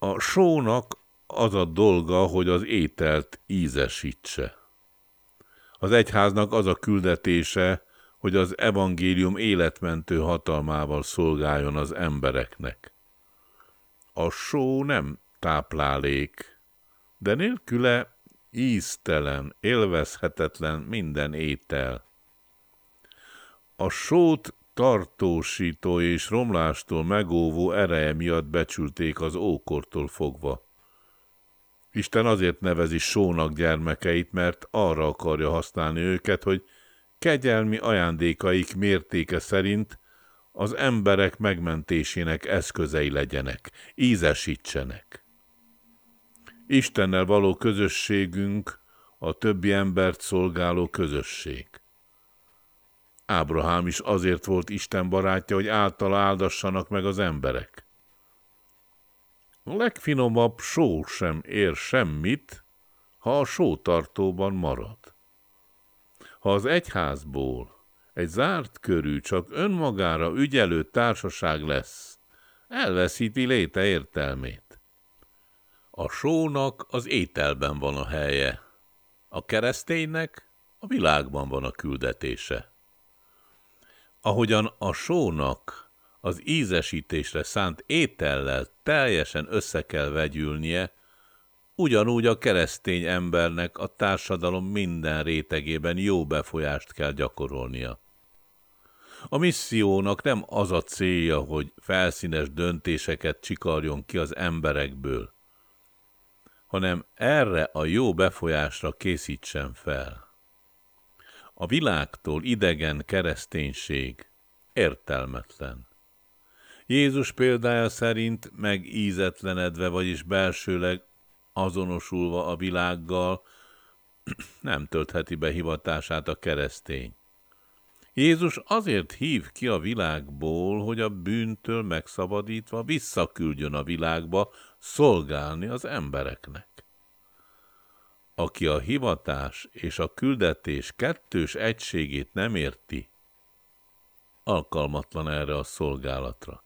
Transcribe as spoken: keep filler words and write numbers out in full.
A sónak az a dolga, hogy az ételt ízesítse. Az egyháznak az a küldetése, hogy az evangélium életmentő hatalmával szolgáljon az embereknek. A só nem táplálék, de nélküle íztelen, élvezhetetlen minden étel. A sót tartósító és romlástól megóvó ereje miatt becsülték az ókortól fogva. Isten azért nevezi sónak gyermekeit, mert arra akarja használni őket, hogy kegyelmi ajándékaik mértéke szerint az emberek megmentésének eszközei legyenek, ízesítsenek. Istennel való közösségünk a többi embert szolgáló közösség. Ábrahám is azért volt Isten barátja, hogy általa áldassanak meg az emberek. A legfinomabb só sem ér semmit, ha a sótartóban marad. Ha az egyházból egy zárt körű, csak önmagára ügyelő társaság lesz, elveszíti léte értelmét. A sónak az ételben van a helye, a kereszténynek a világban van a küldetése. Ahogyan a sónak az ízesítésre szánt étellel teljesen össze kell vegyülnie, ugyanúgy a keresztény embernek a társadalom minden rétegében jó befolyást kell gyakorolnia. A missziónak nem az a célja, hogy felszínes döntéseket csikarjon ki az emberekből, hanem erre a jó befolyásra készítsen fel. A világtól idegen kereszténység értelmetlen. Jézus példája szerint megízetlenedve, vagyis belsőleg azonosulva a világgal, nem töltheti be hivatását a keresztény. Jézus azért hív ki a világból, hogy a bűntől megszabadítva visszaküldjön a világba szolgálni az embereknek. Aki a hivatás és a küldetés kettős egységét nem érti, alkalmatlan erre a szolgálatra.